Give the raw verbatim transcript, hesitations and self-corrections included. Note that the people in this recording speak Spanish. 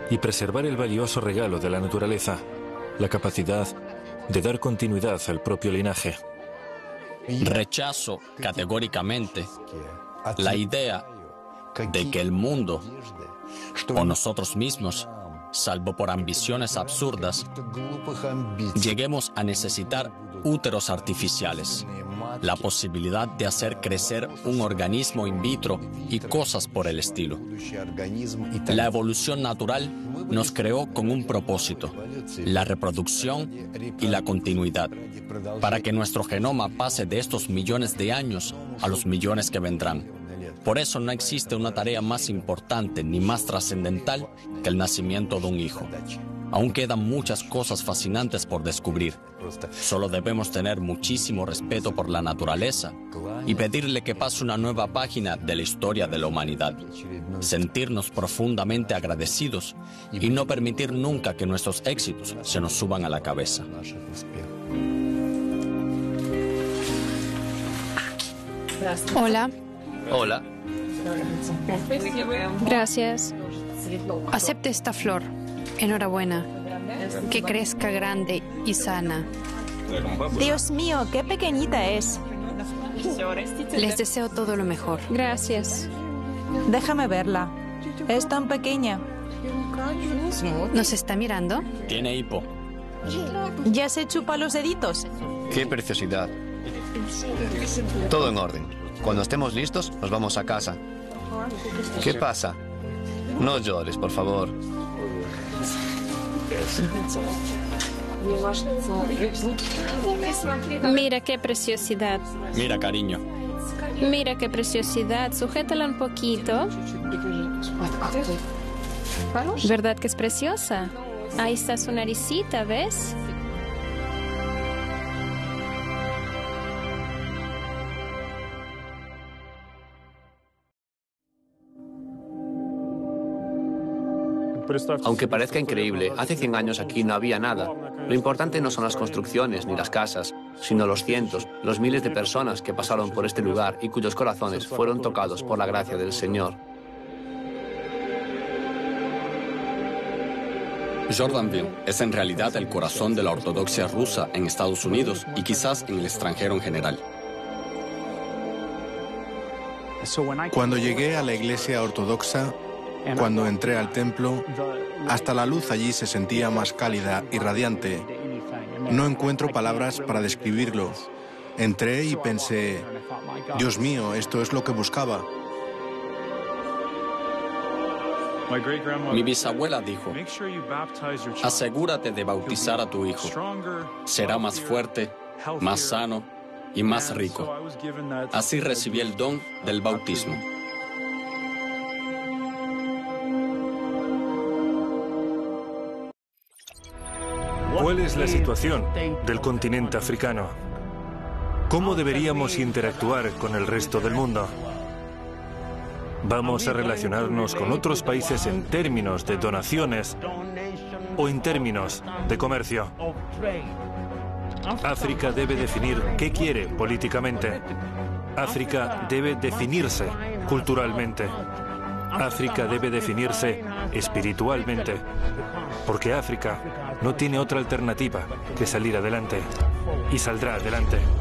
y preservar el valioso regalo de la naturaleza, la capacidad de dar continuidad al propio linaje. Rechazo categóricamente la idea de que el mundo o nosotros mismos, salvo por ambiciones absurdas, lleguemos a necesitar úteros artificiales, la posibilidad de hacer crecer un organismo in vitro y cosas por el estilo. La evolución natural nos creó con un propósito, la reproducción y la continuidad, para que nuestro genoma pase de estos millones de años a los millones que vendrán. Por eso no existe una tarea más importante ni más trascendental que el nacimiento de un hijo. Aún quedan muchas cosas fascinantes por descubrir. Solo debemos tener muchísimo respeto por la naturaleza y pedirle que pase una nueva página de la historia de la humanidad. Sentirnos profundamente agradecidos y no permitir nunca que nuestros éxitos se nos suban a la cabeza. Hola. Hola. Gracias. Acepte esta flor. Enhorabuena. Que crezca grande y sana. Dios mío, qué pequeñita es. Les deseo todo lo mejor. Gracias. Déjame verla. Es tan pequeña. ¿Nos está mirando? Tiene hipo. ¿Ya se chupa los deditos? Qué preciosidad. Todo en orden. Cuando estemos listos, nos vamos a casa. ¿Qué pasa? No llores, por favor. Mira qué preciosidad. Mira, cariño. Mira qué preciosidad. Sujétala un poquito. ¿Verdad que es preciosa? Ahí está su naricita, ¿ves? Aunque parezca increíble, hace cien años aquí no había nada. Lo importante no son las construcciones ni las casas, sino los cientos, los miles de personas que pasaron por este lugar y cuyos corazones fueron tocados por la gracia del Señor. Jordanville es en realidad el corazón de la ortodoxia rusa en Estados Unidos y quizás en el extranjero en general. Cuando llegué a la iglesia ortodoxa, cuando entré al templo, hasta la luz allí se sentía más cálida y radiante. No encuentro palabras para describirlo. Entré y pensé, Dios mío, esto es lo que buscaba. Mi bisabuela dijo, asegúrate de bautizar a tu hijo. Será más fuerte, más sano y más rico. Así recibí el don del bautismo. ¿Cuál es la situación del continente africano? ¿Cómo deberíamos interactuar con el resto del mundo? ¿Vamos a relacionarnos con otros países en términos de donaciones o en términos de comercio? África debe definir qué quiere políticamente. África debe definirse culturalmente. África debe definirse espiritualmente, porque África no tiene otra alternativa que salir adelante, y saldrá adelante.